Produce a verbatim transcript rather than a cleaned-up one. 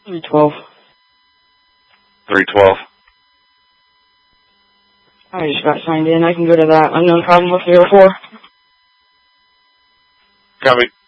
three twelve. three twelve. I just got signed in. I can go to that unknown problem with zero four. Copy.